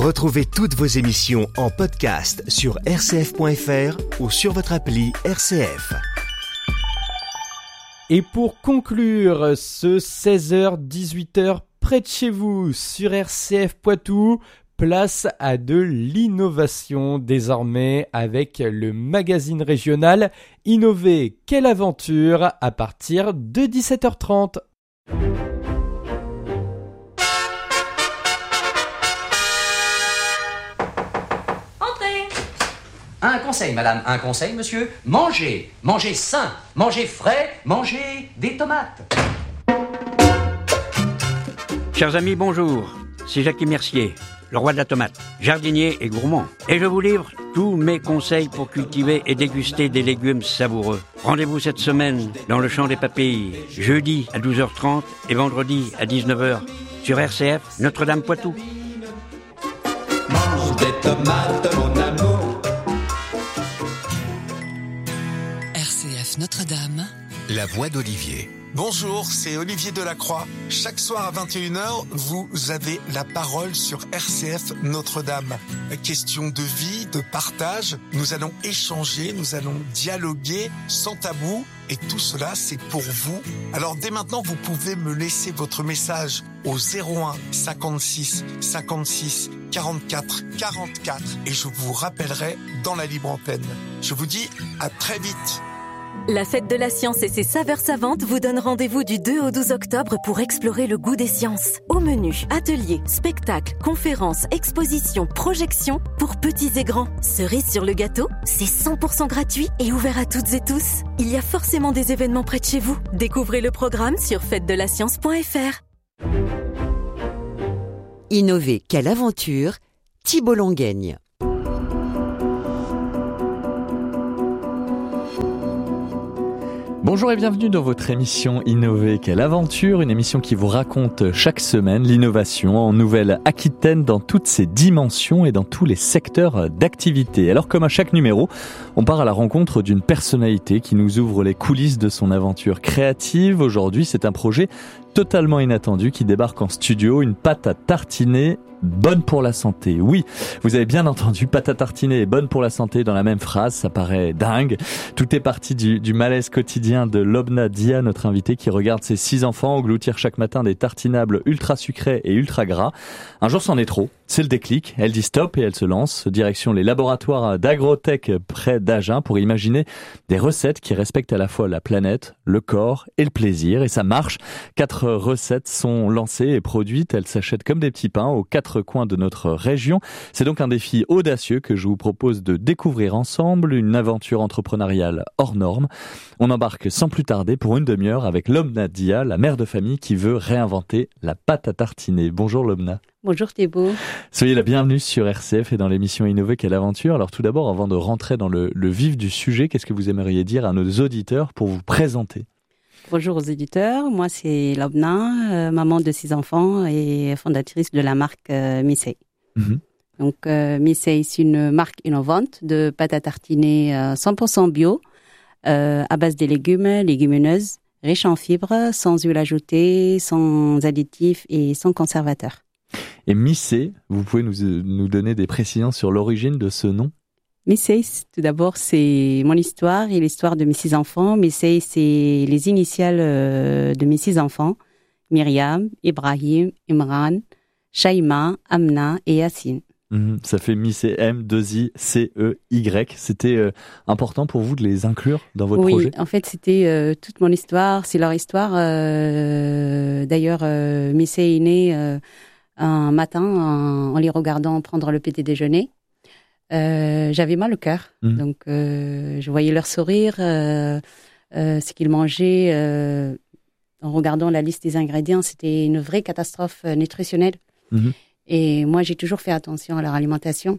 Retrouvez toutes vos émissions en podcast sur rcf.fr ou sur votre appli RCF. Et pour conclure ce 16h-18h près de chez vous sur RCF Poitou, place à de l'innovation désormais avec le magazine régional Innover, quelle aventure à partir de 17h30. Un conseil, madame, un conseil, monsieur. Mangez sain, mangez frais, mangez des tomates. Chers amis, bonjour. C'est Jacques Mercier, le roi de la tomate, jardinier et gourmand. Et je vous livre tous mes conseils pour cultiver et déguster des légumes savoureux. Rendez-vous cette semaine dans le Champ des Papilles, jeudi à 12h30 et vendredi à 19h sur RCF Notre-Dame Poitou. Mange des tomates, mon amour. RCF Notre-Dame, la voix d'Olivier. Bonjour, c'est Olivier Delacroix. Chaque soir à 21h, vous avez la parole sur RCF Notre-Dame. Question de vie, de partage. Nous allons échanger, nous allons dialoguer sans tabou. Et tout cela, c'est pour vous. Alors dès maintenant, vous pouvez me laisser votre message au 01 56 56 44 44 et je vous rappellerai dans la libre antenne. Je vous dis à très vite. La fête de la science et ses saveurs savantes vous donne rendez-vous du 2 au 12 octobre pour explorer le goût des sciences. Au menu, ateliers, spectacles, conférences, expositions, projections pour petits et grands. Cerise sur le gâteau, c'est 100% gratuit et ouvert à toutes et tous. Il y a forcément des événements près de chez vous. Découvrez le programme sur fêtedelascience.fr. Innover, quelle aventure, Thibault Longueigne. Bonjour et bienvenue dans votre émission Innover, quelle aventure, une émission qui vous raconte chaque semaine l'innovation en Nouvelle-Aquitaine dans toutes ses dimensions et dans tous les secteurs d'activité. Alors comme à chaque numéro, on part à la rencontre d'une personnalité qui nous ouvre les coulisses de son aventure créative. Aujourd'hui, c'est un projet totalement inattendu qui débarque en studio, une pâte à tartiner bonne pour la santé. Oui, vous avez bien entendu, pâte à tartiner et bonne pour la santé dans la même phrase, ça paraît dingue. Tout est parti du malaise quotidien de Lobna Dia, notre invitée qui regarde ses 6 enfants engloutir chaque matin des tartinables ultra sucrés et ultra gras. Un jour c'en est trop, c'est le déclic, elle dit stop et elle se lance, direction les laboratoires d'Agrotech près d'Agen pour imaginer des recettes qui respectent à la fois la planète, le corps et le plaisir. Et ça marche, 4 recettes sont lancées et produites, elles s'achètent comme des petits pains aux 4 coins de notre région. C'est donc un défi audacieux que je vous propose de découvrir ensemble, une aventure entrepreneuriale hors norme. On embarque sans plus tarder pour une demi-heure avec Lobna Dia, la mère de famille qui veut réinventer la pâte à tartiner. Bonjour Lobna. Bonjour Thibault. Soyez la bienvenue sur RCF et dans l'émission Innover, quelle aventure. Alors tout d'abord, avant de rentrer dans le vif du sujet, qu'est-ce que vous aimeriez dire à nos auditeurs pour vous présenter ? Bonjour aux éditeurs, moi c'est Lobna, maman de 6 enfants et fondatrice de la marque Missey. Donc Missey, c'est une marque innovante de pâte à tartiner 100% bio, à base des légumes, légumineuses, riches en fibres, sans huile ajoutée, sans additifs et sans conservateurs. Et Missey, vous pouvez nous donner des précisions sur l'origine de ce nom ? Missey, tout d'abord, c'est mon histoire et l'histoire de mes 6 enfants. Missey, c'est les initiales de mes 6 enfants. Myriam, Ibrahim, Imran, Shaima, Amna et Yassine. Ça fait Missey, M-2-I-C-E-Y. C'était important pour vous de les inclure dans votre projet ? Oui, en fait, c'était toute mon histoire. C'est leur histoire. D'ailleurs, Missey est né un matin en les regardant prendre le petit déjeuner. J'avais mal au cœur, donc je voyais leur sourire, ce qu'ils mangeaient. En regardant la liste des ingrédients, c'était une vraie catastrophe nutritionnelle. Et moi, j'ai toujours fait attention à leur alimentation.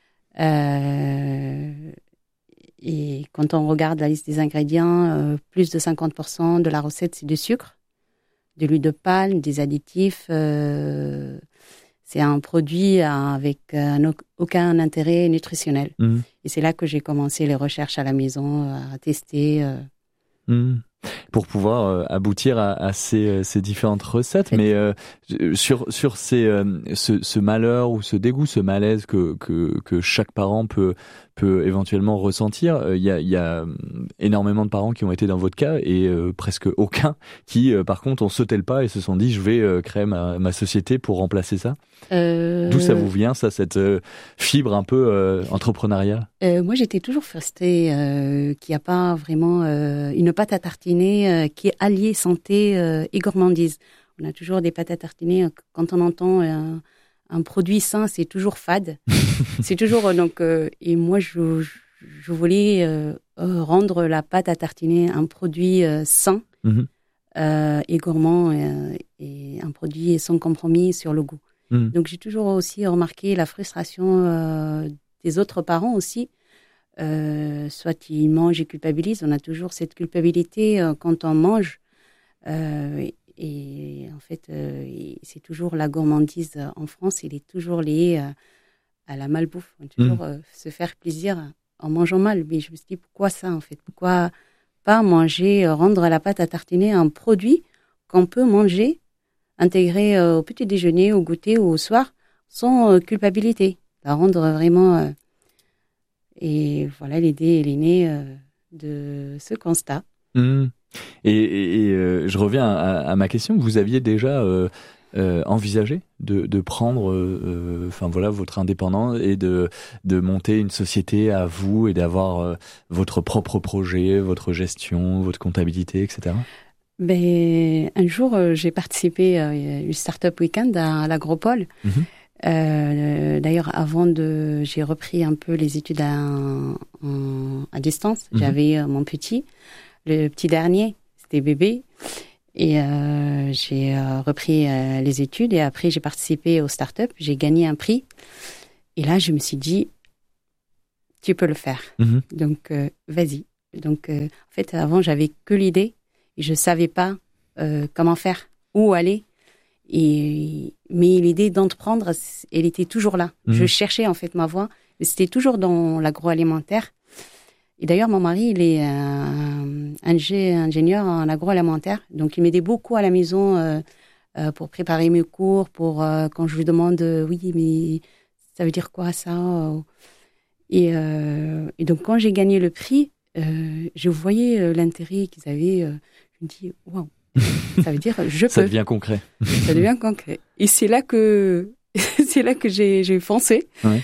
Et quand on regarde la liste des ingrédients, plus de 50% de la recette, c'est du sucre, de l'huile de palme, des additifs. C'est un produit avec aucun intérêt nutritionnel. Et c'est là que j'ai commencé les recherches à la maison, à tester. pour pouvoir aboutir à ces différentes recettes. Mais sur ce malheur ou ce dégoût, ce malaise que chaque parent peut éventuellement ressentir, il y a énormément de parents qui ont été dans votre cas et presque aucun qui, par contre, ont sauté le pas et se sont dit je vais créer ma société pour remplacer ça. D'où ça vous vient, ça, cette fibre un peu entrepreneuriale? Moi, j'étais toujours frustrée qu'il n'y a pas vraiment une pâte à tartiner qui est alliée santé et gourmandise. On a toujours des pâtes à tartiner. Quand on entend un produit sain, c'est toujours fade. C'est toujours donc. Et moi, je voulais rendre la pâte à tartiner un produit sain et gourmand et un produit sans compromis sur le goût. Donc, j'ai toujours aussi remarqué la frustration des autres parents aussi. Soit ils mangent et culpabilisent. On a toujours cette culpabilité quand on mange. Et en fait, c'est toujours la gourmandise en France. Il est toujours lié à la malbouffe. On peut toujours se faire plaisir en mangeant mal. Mais je me suis dit, pourquoi ça en fait? Pourquoi pas manger, rendre la pâte à tartiner un produit qu'on peut manger, intégrer au petit déjeuner, au goûter ou au soir, sans culpabilité. La rendre vraiment... Et voilà, l'idée, elle est née de ce constat. Et je reviens à ma question. Vous aviez déjà envisagé de prendre votre indépendant et de monter une société à vous et d'avoir votre propre projet, votre gestion, votre comptabilité, etc. Un jour, j'ai participé à une Startup Weekend à l'Agropole. D'ailleurs, j'ai repris un peu les études à distance. J'avais mon le petit dernier, c'était bébé. Et j'ai repris les études et après, j'ai participé aux startups. J'ai gagné un prix. Et là, je me suis dit, tu peux le faire. Donc, vas-y. Donc, en fait, avant, j'avais que l'idée et je savais pas comment faire, où aller. Mais l'idée d'entreprendre, elle était toujours là. Je cherchais en fait ma voie. C'était toujours dans l'agroalimentaire. Et d'ailleurs, mon mari, il est ingénieur en agroalimentaire. Donc, il m'aidait beaucoup à la maison pour préparer mes cours, quand je lui demande, oui, mais ça veut dire quoi ça? Et donc, quand j'ai gagné le prix, je voyais l'intérêt qu'ils avaient. Je me dis, waouh. Ça veut dire je peux. Ça devient concret. Ça devient concret. Et c'est là que j'ai foncé. Ouais.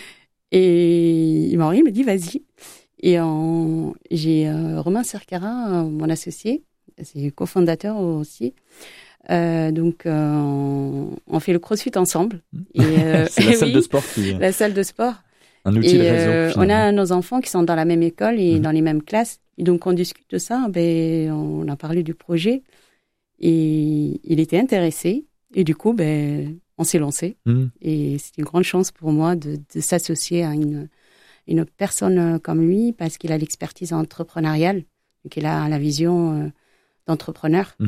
Et Marie me dit vas-y. Et j'ai Romain Cercara, mon associé, c'est cofondateur aussi. Donc on fait le CrossFit ensemble. Et, c'est la salle de sport la salle de sport. Un outil de réseau. On a nos enfants qui sont dans la même école et dans les mêmes classes. Et donc on discute de ça. On a parlé du projet. Et il était intéressé. Et du coup, on s'est lancé. Et c'est une grande chance pour moi de s'associer à une personne comme lui parce qu'il a l'expertise entrepreneuriale, qu'il a la vision d'entrepreneur.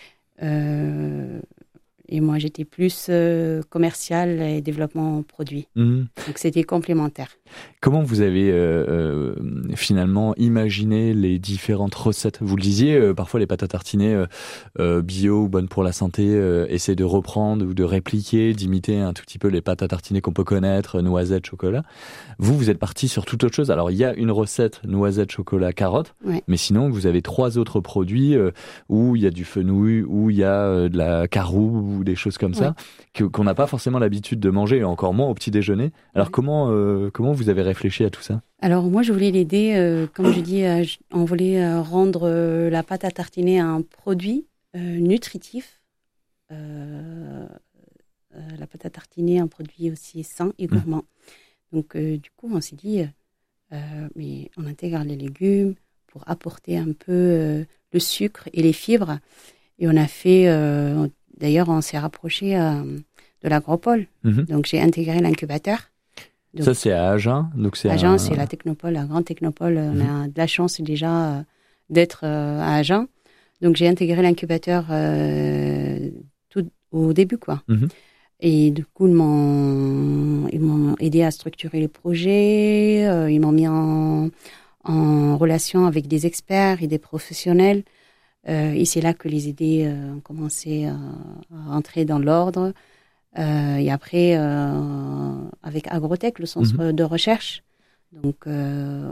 Et moi, j'étais plus commercial et développement produit. Donc, c'était complémentaire. Comment vous avez finalement imaginé les différentes recettes? Vous le disiez, parfois les pâtes à tartiner bio ou bonnes pour la santé essaient de reprendre ou de répliquer, d'imiter un tout petit peu les pâtes à tartiner qu'on peut connaître, noisettes, chocolat. Vous êtes parti sur toute autre chose. Alors, il y a une recette noisette, chocolat, carotte, mais sinon, vous avez 3 autres produits où il y a du fenouil, où il y a de la caroube, ou des choses comme ça, qu'on n'a pas forcément l'habitude de manger, et encore moins au petit déjeuner. Alors comment vous avez réfléchi à tout ça? Alors moi, je voulais l'aider, comme je dis, on voulait rendre la pâte à tartiner un produit nutritif. La pâte à tartiner, un produit aussi sain et gourmand. Donc du coup, on s'est dit, mais on intègre les légumes pour apporter un peu le sucre et les fibres. Et on a fait... D'ailleurs, on s'est rapproché de l'Agropole. Donc, j'ai intégré l'incubateur. Donc, ça, c'est à Agen. Agen, c'est la technopole, la grande technopole. On a de la chance déjà d'être à Agen. Donc, j'ai intégré l'incubateur tout au début, quoi. Et du coup, ils m'ont aidé à structurer les projets. Ils m'ont mis en relation avec des experts et des professionnels Et c'est là que les idées ont commencé à entrer dans l'ordre. Et après, avec Agrotech, le centre de recherche, donc on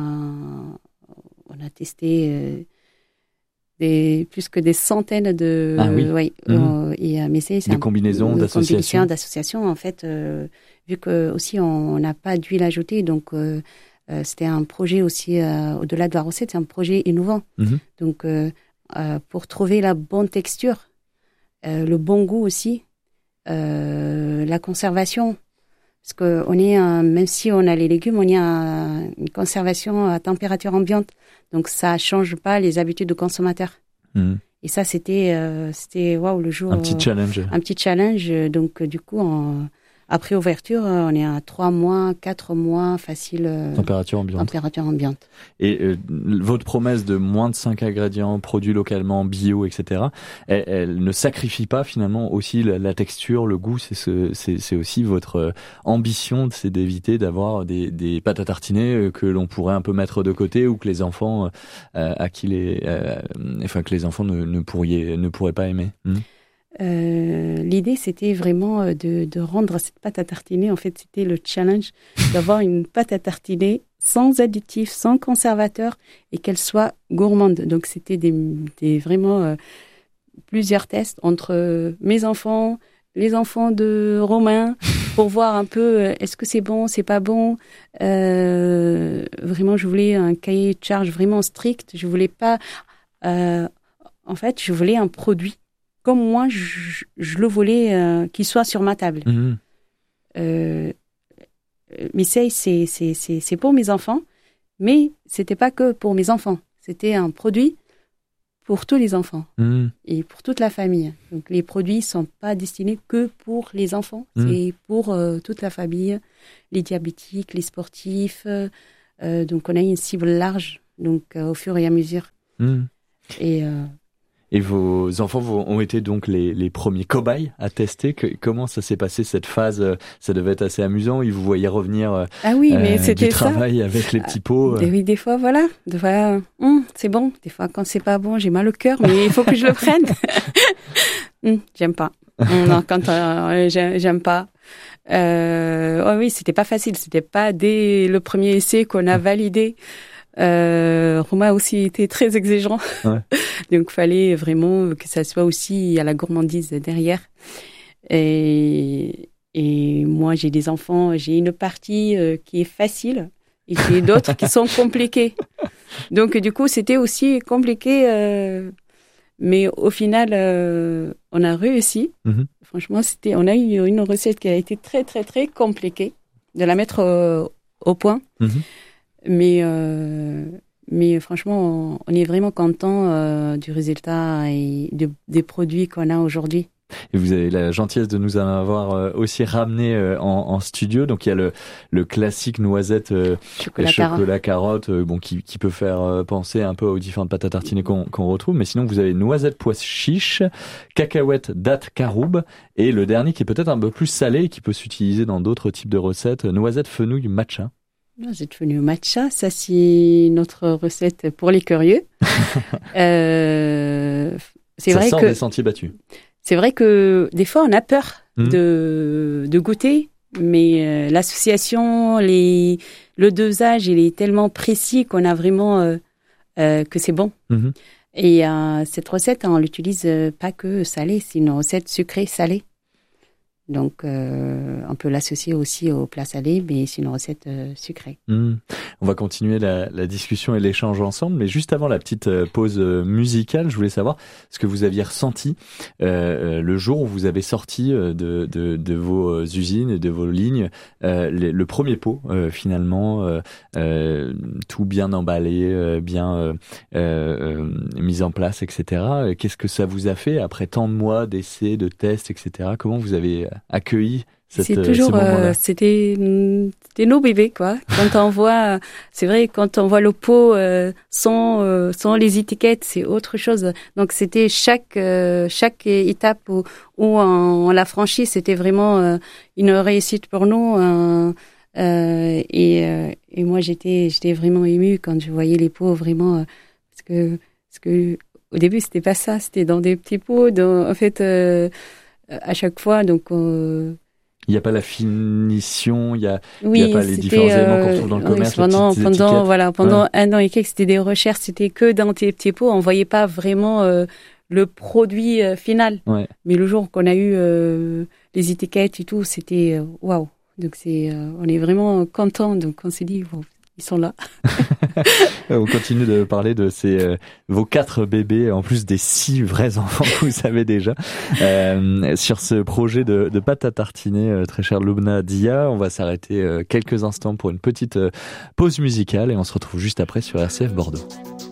a testé plus que des centaines de combinaisons d'associations en fait, vu que aussi on n'a pas d'huile ajoutée, donc c'était un projet aussi au-delà de la recette, c'est un projet innovant. Donc pour trouver la bonne texture, le bon goût aussi, la conservation, parce que même si on a les légumes, on est à une conservation à température ambiante, donc ça change pas les habitudes du consommateur. Et ça c'était waouh, le jour, un petit challenge. Donc du coup après ouverture, on est à 3 mois, 4 mois facile. Température ambiante. Et votre promesse de moins de 5 ingrédients, produits localement, bio, etc., elle ne sacrifie pas finalement aussi la texture, le goût. C'est aussi votre ambition, c'est d'éviter d'avoir des pâtes à tartiner que l'on pourrait un peu mettre de côté, ou que les enfants que les enfants ne pourraient pas aimer. L'idée, c'était vraiment de rendre cette pâte à tartiner. En fait, c'était le challenge d'avoir une pâte à tartiner sans additifs, sans conservateurs, et qu'elle soit gourmande. Donc, c'était vraiment plusieurs tests entre mes enfants, les enfants de Romain, pour voir un peu est-ce que c'est bon, c'est pas bon. Vraiment, je voulais un cahier de charge vraiment strict. Je voulais pas... en fait, je voulais un produit comme moi, je le voulais qu'il soit sur ma table. Missey, c'est pour mes enfants, mais c'était pas que pour mes enfants. C'était un produit pour tous les enfants et pour toute la famille. Donc, les produits sont pas destinés que pour les enfants, c'est pour toute la famille, les diabétiques, les sportifs. Donc, on a une cible large, donc au fur et à mesure. Et vos enfants ont été donc les premiers cobayes à tester. Comment ça s'est passé cette phase? Ça devait être assez amusant. Ils vous voyaient revenir du travail avec les petits pots. Oui, des fois, voilà. Des fois, c'est bon. Des fois, quand c'est pas bon, j'ai mal au cœur, mais il faut que je le prenne. J'aime pas. Non, quand j'aime pas. Oui, c'était pas facile. C'était pas dès le premier essai qu'on a validé. Romain a aussi été très exigeant. Donc fallait vraiment que ça soit aussi à la gourmandise derrière. Et moi j'ai des enfants, j'ai une partie qui est facile et j'ai d'autres qui sont compliquées. Donc du coup c'était aussi compliqué, mais au final on a réussi. Franchement on a eu une recette qui a été très très très compliquée de la mettre au point. Mais franchement, on est vraiment content du résultat et des produits qu'on a aujourd'hui. Et vous avez la gentillesse de nous en avoir aussi ramené en studio. Donc il y a le classique noisette chocolat carotte, qui peut faire penser un peu aux différentes pâtes à tartiner qu'on retrouve. Mais sinon vous avez noisette pois chiche, cacahuète date caroube, et le dernier qui est peut-être un peu plus salé et qui peut s'utiliser dans d'autres types de recettes, noisette fenouil matcha. C'est devenu matcha, ça c'est notre recette pour les curieux. C'est vrai que des sentiers battus. C'est vrai que des fois on a peur de goûter, mais l'association, le dosage, il est tellement précis qu'on a vraiment que c'est bon. Et cette recette, on l'utilise pas que salée, c'est une recette sucrée salée. Donc, on peut l'associer aussi au plat salé, mais c'est une recette sucrée. On va continuer la discussion et l'échange ensemble, mais juste avant la petite pause musicale, je voulais savoir ce que vous aviez ressenti le jour où vous avez sorti de vos usines et de vos lignes le premier pot, finalement, tout bien emballé, bien mis en place, etc. Qu'est-ce que ça vous a fait après tant de mois d'essais, de tests, etc. Comment vous avez accueilli c'est toujours c'était nos bébés quoi. Quand on voit, c'est vrai, quand on voit le pot sans les étiquettes, c'est autre chose. Donc c'était chaque étape où on l'a franchi, c'était vraiment une réussite pour nous. Et moi j'étais vraiment émue quand je voyais les pots, vraiment, parce que Au début, c'était pas ça. C'était dans des petits pots. En fait, à chaque fois, donc. Il n'y a pas la finition, il n'y a pas les différents éléments qu'on retrouve dans le commerce. Pendant un an et quelques, c'était des recherches. C'était que dans des petits pots. On voyait pas vraiment le produit final. Ouais. Mais le jour qu'on a eu les étiquettes et tout, c'était waouh. Donc on est vraiment content. Donc on s'est dit, wow, ils sont là. On continue de parler de vos 4 bébés, en plus des 6 vrais enfants que vous avez déjà. Sur ce projet de pâte à tartiner, très chère Lubna Dia, on va s'arrêter quelques instants pour une petite pause musicale et on se retrouve juste après sur RCF Bordeaux.